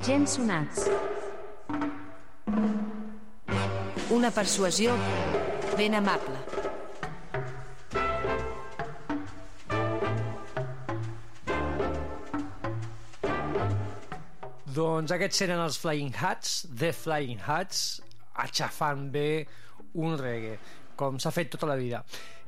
Gens sonats. Una persuasió ben amable. Doncs aquests eren els Flying Hats, The Flying Hats, aixafant bé un reggae, com s'ha fet tota la vida.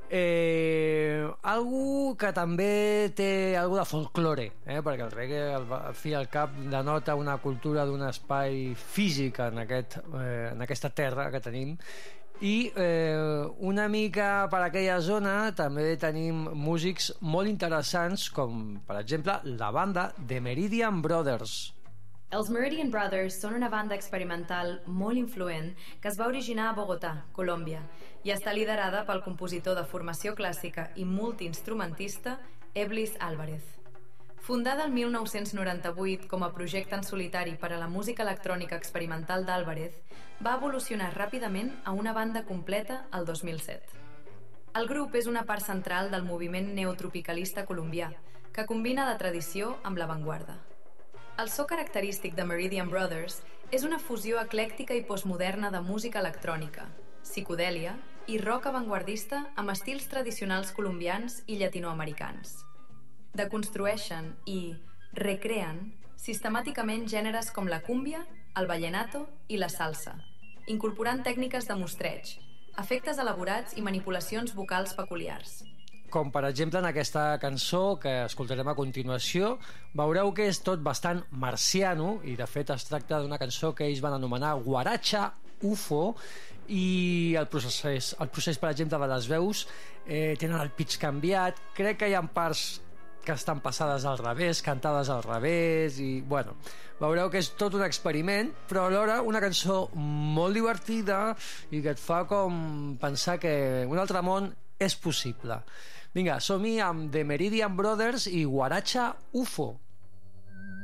Algú que també té algú de folklore, perquè el reggae al fi i al cap denota una cultura d'un espai físic en aquesta terra que tenim, i una mica per aquella zona també tenim músics molt interessants, com per exemple la banda The Meridian Brothers. Els Meridian Brothers són una banda experimental molt influent que es va originar a Bogotà, Colòmbia, i està liderada pel compositor de formació clàssica i multiinstrumentista Eblis Álvarez. Fundada el 1998 com a projecte en solitari per a la música electrònica experimental d'Álvarez, va evolucionar ràpidament a una banda completa el 2007. El grup és una part central del moviment neotropicalista colombià, que combina la tradició amb l'avantguarda. El so característic de Meridian Brothers és una fusió eclèctica i postmoderna de música electrònica, psicodèlia i rock avantguardista amb estils tradicionals colombians i llatinoamericans. Deconstrueixen i recreen sistemàticament gèneres com la cúmbia, el vallenato i la salsa, incorporant tècniques de mostreig, efectes elaborats i manipulacions vocals peculiars. Com per exemple en aquesta cançó que escoltarem a continuació, veureu que és tot bastant marciano, i de fet es tracta d'una cançó que ells van anomenar Guaracha UFO, i el procés per exemple de les veus tenen el pitch canviat, crec que hi ha parts que estan passades al revés, cantades al revés, i bueno, veureu que és tot un experiment, però alhora una cançó molt divertida i que et fa com pensar que un altre món és possible. Vinga, som-hi amb The Meridian Brothers i Guaracha UFO.